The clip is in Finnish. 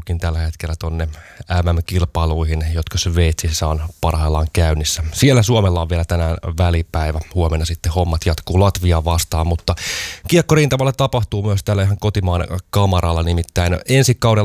valmistautuukin tällä hetkellä tonne MM-kilpailuihin, jotka Sveitsissä on parhaillaan käynnissä. Siellä Suomella on vielä tänään välipäivä. Huomenna sitten hommat jatkuu Latviaa vastaan, mutta kiekkorintamalla tapahtuu myös tällä ihan kotimaan kamaralla, nimittäin ensi kaudella